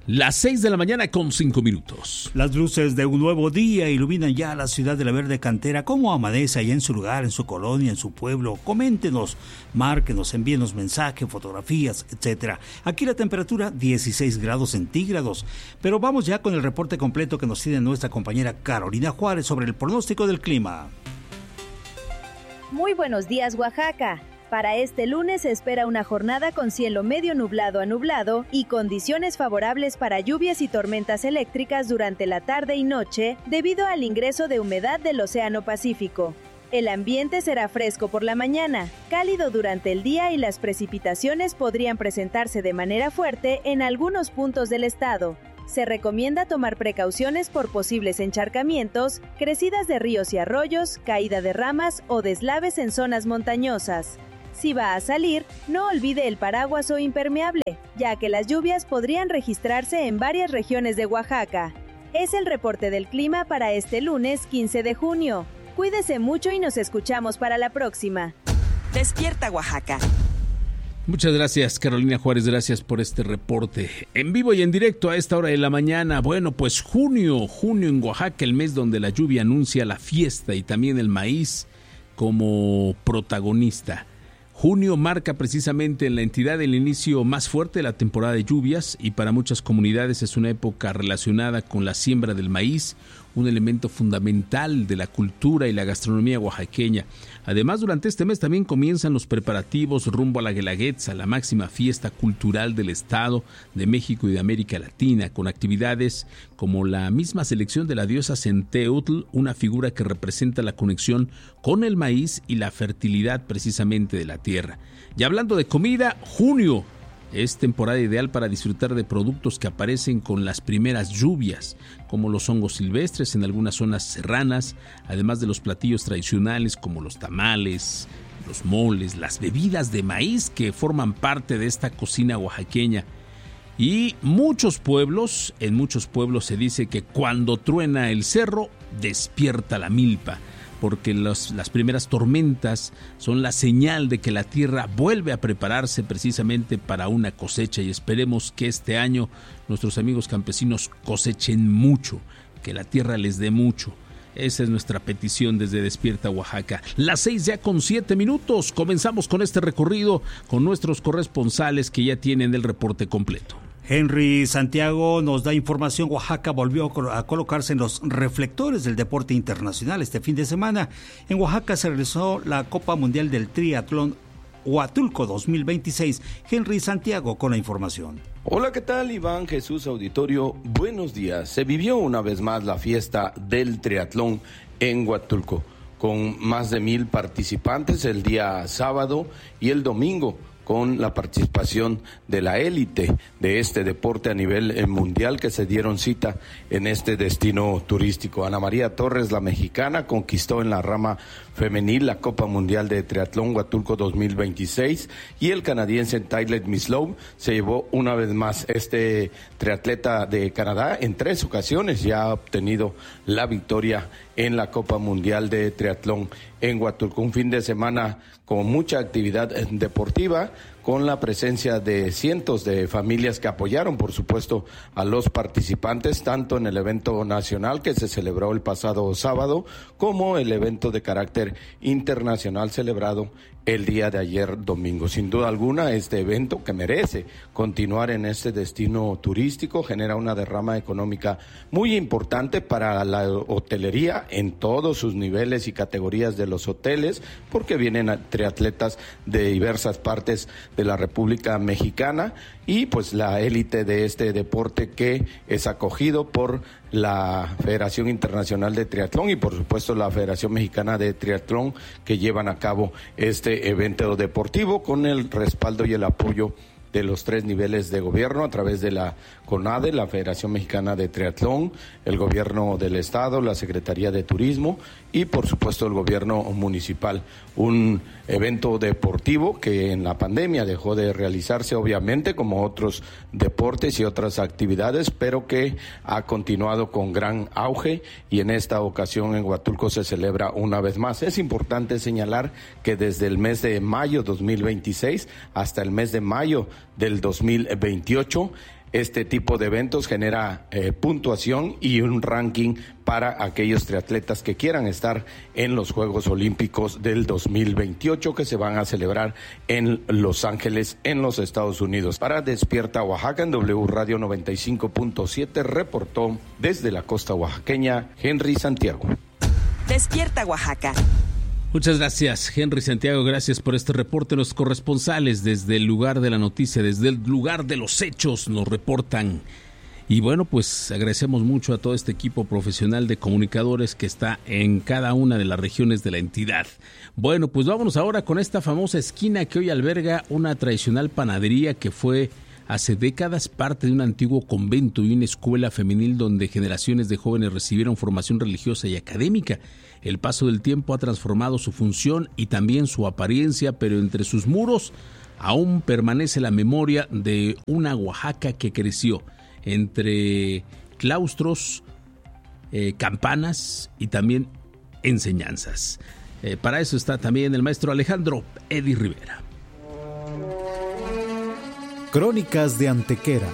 Las 6 de la mañana con 5 minutos. Las luces de un nuevo día iluminan ya la ciudad de la verde cantera. ¿Cómo amanece ahí en su lugar, en su colonia, en su pueblo? Coméntenos, márquenos, envíenos mensajes, fotografías, etcétera. Aquí la temperatura 16 grados centígrados. Pero vamos ya con el reporte completo que nos tiene nuestra compañera Carolina Juárez sobre el pronóstico del clima. Muy buenos días, Oaxaca. Para este lunes se espera una jornada con cielo medio nublado a nublado y condiciones favorables para lluvias y tormentas eléctricas durante la tarde y noche debido al ingreso de humedad del Océano Pacífico. El ambiente será fresco por la mañana, cálido durante el día y las precipitaciones podrían presentarse de manera fuerte en algunos puntos del estado. Se recomienda tomar precauciones por posibles encharcamientos, crecidas de ríos y arroyos, caída de ramas o deslaves en zonas montañosas. Si va a salir, no olvide el paraguas o impermeable, ya que las lluvias podrían registrarse en varias regiones de Oaxaca. Es el reporte del clima para este lunes 15 de junio. Cuídese mucho y nos escuchamos para la próxima. Despierta, Oaxaca. Muchas gracias, Carolina Juárez, gracias por este reporte. En vivo y en directo a esta hora de la mañana. Bueno, pues junio en Oaxaca, el mes donde la lluvia anuncia la fiesta y también el maíz como protagonista. Junio marca precisamente en la entidad el inicio más fuerte de la temporada de lluvias y para muchas comunidades es una época relacionada con la siembra del maíz, un elemento fundamental de la cultura y la gastronomía oaxaqueña. Además, durante este mes también comienzan los preparativos rumbo a la Guelaguetza, la máxima fiesta cultural del Estado, de México y de América Latina, con actividades como la misma selección de la diosa Centeutl, una figura que representa la conexión con el maíz y la fertilidad precisamente de la tierra. Y hablando de comida, junio es temporada ideal para disfrutar de productos que aparecen con las primeras lluvias, como los hongos silvestres en algunas zonas serranas, además de los platillos tradicionales como los tamales, los moles, las bebidas de maíz que forman parte de esta cocina oaxaqueña. Y en muchos pueblos se dice que cuando truena el cerro, despierta la milpa, porque las primeras tormentas son la señal de que la tierra vuelve a prepararse precisamente para una cosecha y esperemos que este año nuestros amigos campesinos cosechen mucho, que la tierra les dé mucho. Esa es nuestra petición desde Despierta Oaxaca. Las 6 ya con 7 minutos. Comenzamos con este recorrido con nuestros corresponsales que ya tienen el reporte completo. Henry Santiago nos da información. Oaxaca volvió a colocarse en los reflectores del deporte internacional este fin de semana. En Oaxaca se realizó la Copa Mundial del Triatlón Huatulco 2026. Henry Santiago con la información. Hola, ¿qué tal? Iván, Jesús, auditorio, buenos días. Se vivió una vez más la fiesta del triatlón en Huatulco, con más de 1,000 participantes el día sábado y el domingo, con la participación de la élite de este deporte a nivel mundial que se dieron cita en este destino turístico. Ana María Torres, la mexicana, conquistó en la rama femenil la Copa Mundial de Triatlón Huatulco 2026 y el canadiense Tyler Mislow se llevó una vez más. Este triatleta de Canadá en 3 ocasiones ya ha obtenido la victoria en la Copa Mundial de Triatlón en Huatulco. Un fin de semana con mucha actividad deportiva, con la presencia de cientos de familias que apoyaron, por supuesto, a los participantes, tanto en el evento nacional que se celebró el pasado sábado, como el evento de carácter internacional celebrado el día de ayer domingo. Sin duda alguna, este evento, que merece continuar en este destino turístico, genera una derrama económica muy importante para la hotelería en todos sus niveles y categorías de los hoteles, porque vienen triatletas de diversas partes de la República Mexicana y pues la élite de este deporte que es acogido por la Federación Internacional de Triatlón y por supuesto la Federación Mexicana de Triatlón, que llevan a cabo este evento deportivo con el respaldo y el apoyo de los 3 niveles de gobierno a través de la CONADE, la Federación Mexicana de Triatlón, el gobierno del estado, la Secretaría de Turismo y por supuesto el gobierno municipal. Un evento deportivo que en la pandemia dejó de realizarse obviamente como otros deportes y otras actividades, pero que ha continuado con gran auge y en esta ocasión en Huatulco se celebra una vez más. Es importante señalar que desde el mes de mayo 2026 hasta el mes de mayo del 2028 Este tipo de eventos genera puntuación y un ranking para aquellos triatletas que quieran estar en los Juegos Olímpicos del 2028 que se van a celebrar en Los Ángeles, en los Estados Unidos. Para Despierta Oaxaca, en W Radio 95.7, reportó desde la costa oaxaqueña Henry Santiago. Despierta Oaxaca. Muchas gracias, Henry Santiago, gracias por este reporte. Los corresponsales desde el lugar de la noticia, desde el lugar de los hechos nos reportan. Y bueno, pues agradecemos mucho a todo este equipo profesional de comunicadores que está en cada una de las regiones de la entidad. Bueno, pues vámonos ahora con esta famosa esquina que hoy alberga una tradicional panadería que fue hace décadas parte de un antiguo convento y una escuela femenil donde generaciones de jóvenes recibieron formación religiosa y académica. El paso del tiempo ha transformado su función y también su apariencia, pero entre sus muros aún permanece la memoria de una Oaxaca que creció entre claustros, campanas y también enseñanzas. Para eso está también el maestro Alejandro Edi Rivera. Crónicas de Antequera.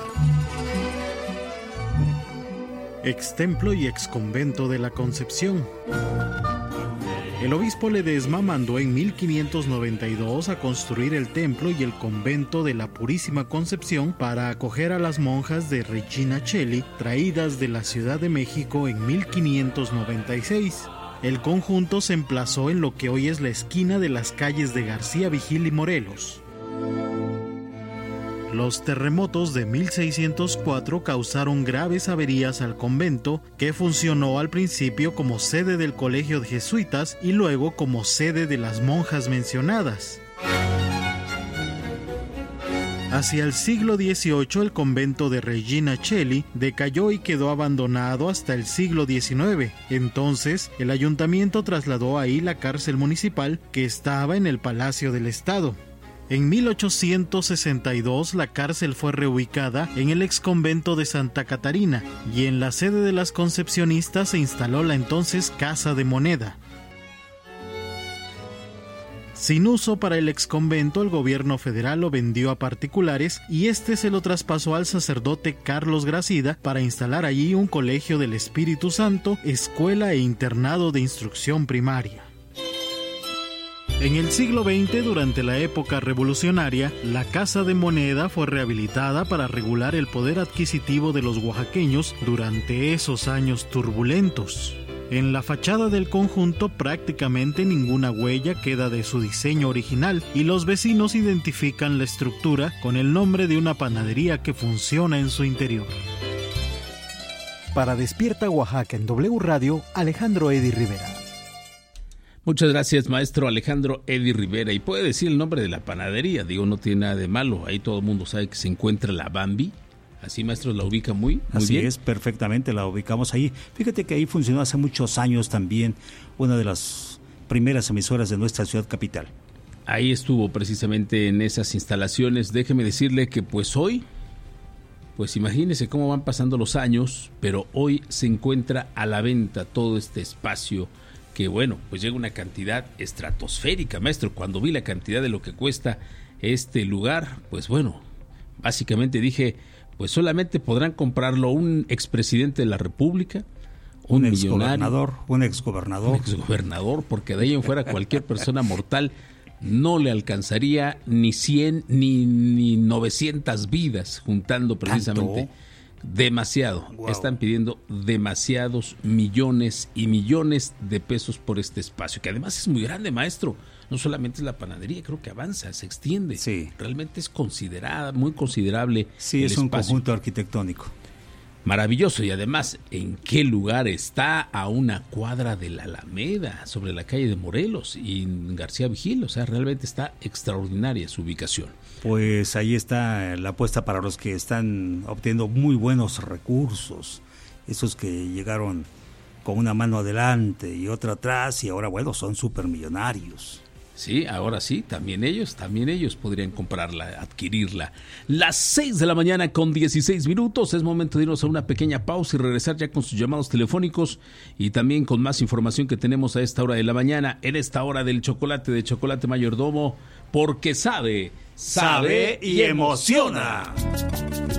Extemplo y exconvento de la Concepción. El obispo Ledesma mandó en 1592 a construir el templo y el convento de la Purísima Concepción para acoger a las monjas de Regina Coeli, traídas de la Ciudad de México en 1596. El conjunto se emplazó en lo que hoy es la esquina de las calles de García Vigil y Morelos. Los terremotos de 1604 causaron graves averías al convento, que funcionó al principio como sede del colegio de jesuitas y luego como sede de las monjas mencionadas. Hacia el siglo XVIII el convento de Regina Coeli decayó y quedó abandonado hasta el siglo XIX. Entonces el ayuntamiento trasladó ahí la cárcel municipal que estaba en el Palacio del Estado. En 1862 la cárcel fue reubicada en el exconvento de Santa Catarina y en la sede de las concepcionistas se instaló la entonces Casa de Moneda. Sin uso para el exconvento, el gobierno federal lo vendió a particulares y este se lo traspasó al sacerdote Carlos Gracida para instalar allí un colegio del Espíritu Santo, escuela e internado de instrucción primaria. En el siglo XX, durante la época revolucionaria, la Casa de Moneda fue rehabilitada para regular el poder adquisitivo de los oaxaqueños durante esos años turbulentos. En la fachada del conjunto prácticamente ninguna huella queda de su diseño original y los vecinos identifican la estructura con el nombre de una panadería que funciona en su interior. Para Despierta Oaxaca en W Radio, Alejandro Edi Rivera. Muchas gracias, maestro Alejandro Edi Rivera. Y puede decir el nombre de la panadería, digo, no tiene nada de malo. Ahí todo el mundo sabe que se encuentra la Bambi. Así, maestro, la ubica muy bien. Así es, perfectamente, la ubicamos ahí. Fíjate que ahí funcionó hace muchos años también una de las primeras emisoras de nuestra ciudad capital. Ahí estuvo precisamente en esas instalaciones. Déjeme decirle que pues hoy, pues imagínese cómo van pasando los años, pero hoy se encuentra a la venta todo este espacio que bueno, pues llega una cantidad estratosférica, maestro. Cuando vi la cantidad de lo que cuesta este lugar, pues bueno, básicamente dije, pues solamente podrán comprarlo un expresidente de la República, un millonario, un exgobernador, porque de ahí en fuera cualquier persona mortal no le alcanzaría ni 100 ni 900 vidas juntando precisamente. ¿Tanto? Demasiado. Wow. Están pidiendo demasiados millones y millones de pesos por este espacio, que además es muy grande, maestro. No solamente es la panadería, creo que avanza, se extiende. Sí. Realmente es muy considerable. Sí, es un conjunto arquitectónico. Maravilloso. Y además, ¿en qué lugar está? A una cuadra de la Alameda, sobre la calle de Morelos y en García Vigil. O sea, realmente está extraordinaria su ubicación. Pues ahí está la apuesta para los que están obteniendo muy buenos recursos, esos que llegaron con una mano adelante y otra atrás y ahora, bueno, son supermillonarios. Sí, ahora sí, también ellos podrían comprarla, adquirirla. Las 6 de la mañana con 16 minutos, es momento de irnos a una pequeña pausa y regresar ya con sus llamados telefónicos y también con más información que tenemos a esta hora de la mañana, en esta hora del chocolate de Chocolate Mayordomo, porque sabe y emociona.